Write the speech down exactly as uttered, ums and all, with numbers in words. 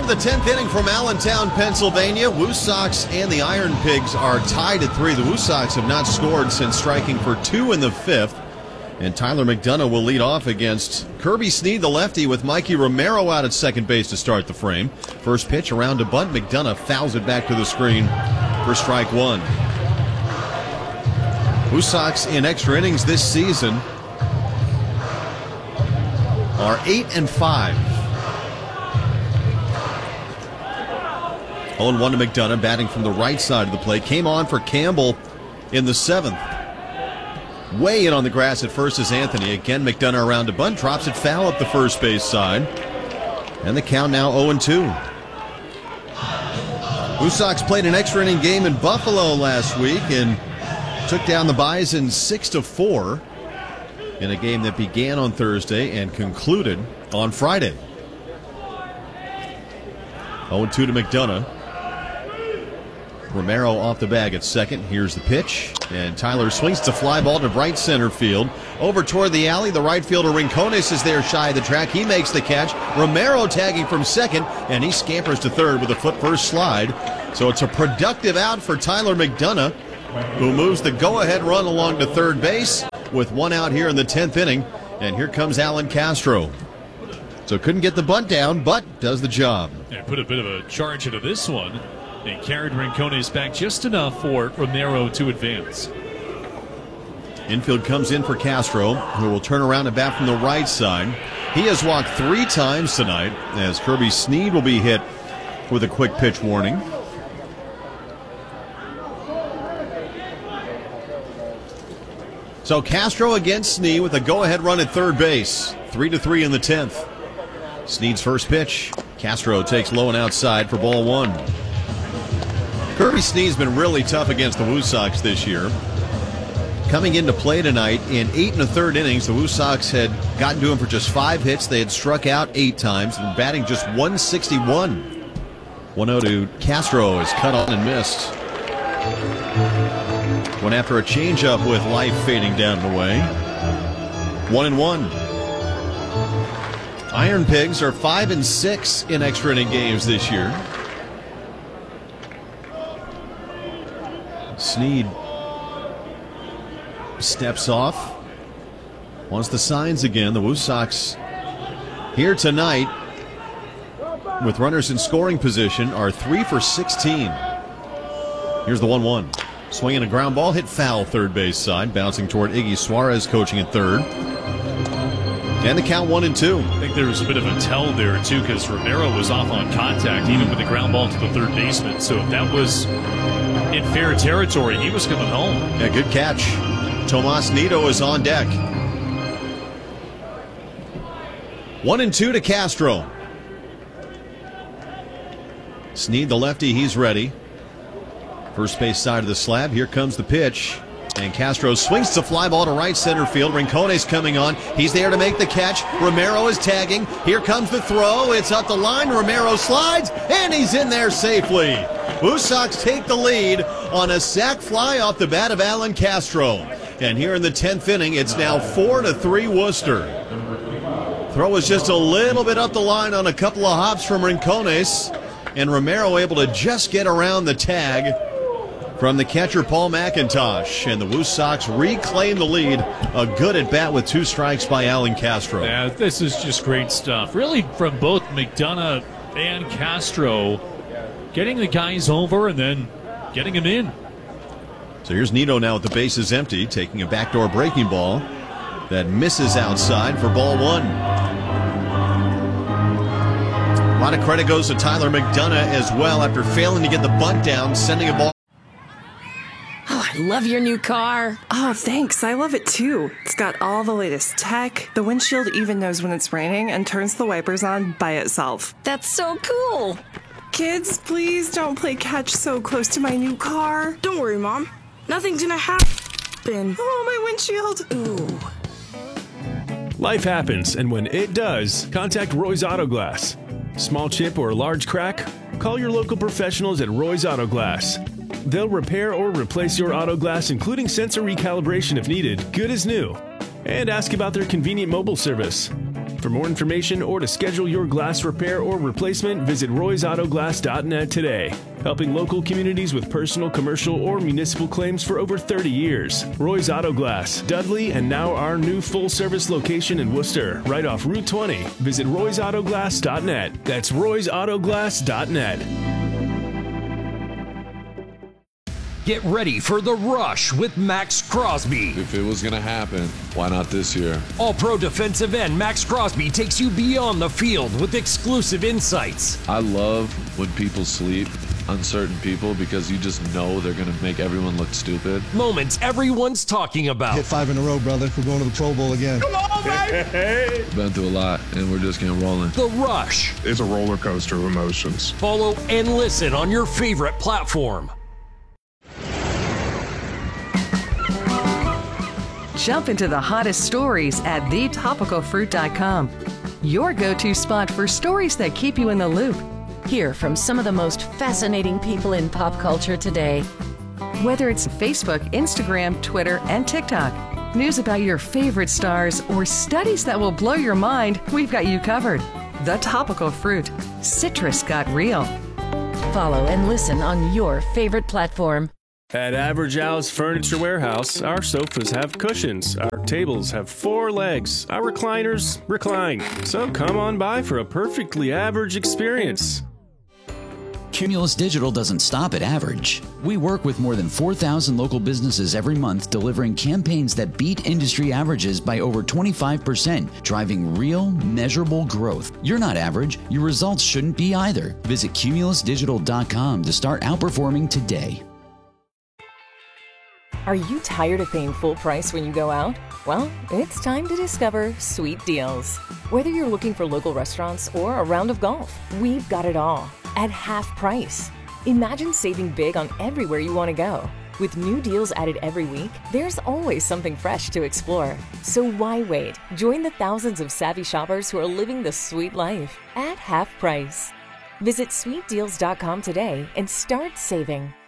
the tenth inning from Allentown, Pennsylvania. Woo Sox and the Iron Pigs are tied at three. The Woo Sox have not scored since striking for two in the fifth. And Tyler McDonough will lead off against Kirby Snead, the lefty, with Mikey Romero out at second base to start the frame. First pitch around to bunt. McDonough fouls it back to the screen for strike one. Woo Sox in extra innings this season are eight and five. oh and one to McDonough, batting from the right side of the plate. Came on for Campbell in the seventh. Way in on the grass at first is Anthony. Again, McDonough around to bunt, drops it foul up the first base side. And the count now oh and two. Woo Sox played an extra inning game in Buffalo last week and took down the Bison six to four in a game that began on Thursday and concluded on Friday. oh and two to McDonough. Romero off the bag at second. Here's the pitch. And Tyler swings to fly ball to right center field. Over toward the alley. The right fielder Rincones is there shy of the track. He makes the catch. Romero tagging from second. And he scampers to third with a foot first slide. So it's a productive out for Tyler McDonough, who moves the go-ahead run along to third base with one out here in the tenth inning. And here comes Alan Castro. So couldn't get the bunt down, but does the job. Yeah, put a bit of a charge into this one. And carried Rincones back just enough for Romero to advance. Infield comes in for Castro, who will turn around and bat from the right side. He has walked three times tonight, as Kirby Snead will be hit with a quick pitch warning. So Castro against Snead with a go-ahead run at third base. Three to three in the tenth. Snead's first pitch. Castro takes low and outside for ball one. Kirby Snead's been really tough against the Woo Sox this year. Coming into play tonight in eight and a third innings, the Woo Sox had gotten to him for just five hits. They had struck out eight times and batting just one sixty-one. one oh to Castro is cut on and missed. Went after a changeup with life fading down the way. One and one. Iron Pigs are five and six in extra inning games this year. Snead steps off. Wants the signs again. The Woo Sox here tonight with runners in scoring position are three for sixteen. Here's the one one. Swinging a ground ball, hit foul third base side, bouncing toward Iggy Suarez coaching at third. And the count one and two. I think there was a bit of a tell there too, because Romero was off on contact even with the ground ball to the third baseman. So if that was in fair territory, he was coming home. Yeah, good catch. Tomas Nido is on deck. One and two to Castro. Snead, the lefty, he's ready. First base side of the slab. Here comes the pitch. And Castro swings to fly ball to right center field. Rincones coming on. He's there to make the catch. Romero is tagging. Here comes the throw. It's up the line. Romero slides, and he's in there safely. Woo Sox take the lead on a sac fly off the bat of Alan Castro. And here in the tenth inning, it's now four to three Worcester. Throw was just a little bit up the line on a couple of hops from Rincones. And Romero able to just get around the tag from the catcher Paul McIntosh. And the Woo Sox reclaim the lead. A good at bat with two strikes by Alan Castro. Yeah, this is just great stuff. Really from both McDonough and Castro. Getting the guys over and then getting them in. So here's Nido now with the bases empty, taking a backdoor breaking ball that misses outside for ball one. A lot of credit goes to Tyler McDonough as well after failing to get the bunt down, sending a ball. Oh, I love your new car. Oh, thanks. I love it too. It's got all the latest tech. The windshield even knows when it's raining and turns the wipers on by itself. That's so cool. Kids, please don't play catch so close to my new car. Don't worry, Mom. Nothing's gonna happen. Oh, my windshield. Ooh. Life happens, and when it does, contact Roy's Auto Glass. Small chip or large crack? Call your local professionals at Roy's Auto Glass. They'll repair or replace your auto glass, including sensor recalibration if needed, good as new. And ask about their convenient mobile service. For more information or to schedule your glass repair or replacement, visit roys auto glass dot net today. Helping local communities with personal, commercial, or municipal claims for over thirty years. Roy's Auto Glass, Dudley, and now our new full-service location in Worcester, right off Route twenty. Visit roys auto glass dot net. That's roys auto glass dot net. Get ready for the rush with Max Crosby. If it was going to happen, why not this year? All-pro defensive end Max Crosby takes you beyond the field with exclusive insights. I love when people sleep, uncertain people, because you just know they're going to make everyone look stupid. Moments everyone's talking about. Hit five in a row, brother. We're going to the Pro Bowl again. Come on, baby! Been through a lot, and we're just getting rolling. The Rush. It's a roller coaster of emotions. Follow and listen on your favorite platform. Jump into the hottest stories at the topical fruit dot com. Your go-to spot for stories that keep you in the loop. Hear from some of the most fascinating people in pop culture today. Whether it's Facebook, Instagram, Twitter, and TikTok, news about your favorite stars, or studies that will blow your mind, we've got you covered. The Topical Fruit. Citrus got real. Follow and listen on your favorite platform. At Average Al's Furniture Warehouse, our sofas have cushions, our tables have four legs, our recliners recline. So come on by for a perfectly average experience. Cumulus Digital doesn't stop at average. We work with more than four thousand local businesses every month, delivering campaigns that beat industry averages by over twenty-five percent, driving real, measurable growth. You're not average. Your results shouldn't be either. Visit cumulus digital dot com to start outperforming today. Are you tired of paying full price when you go out? Well, it's time to discover Sweet Deals. Whether you're looking for local restaurants or a round of golf, we've got it all at half price. Imagine saving big on everywhere you want to go. With new deals added every week, there's always something fresh to explore. So why wait? Join the thousands of savvy shoppers who are living the sweet life at half price. Visit sweet deals dot com today and start saving.